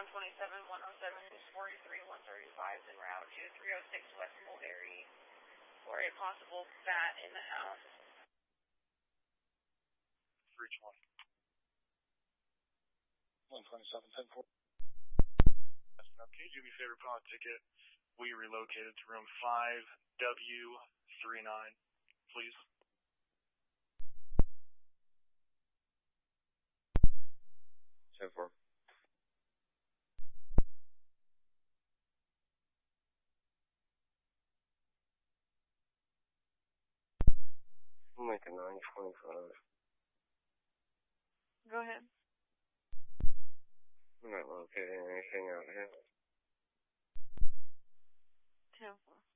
127-107 43-135 en route to 306 West Mulberry for a possible bat in the house. 320. 127-10-4. Okay, do me a favor, put on a ticket. We relocated to room 5W39, please. 10-4. Lincoln 925. Go ahead. I'm not locating anything out here. 10-4.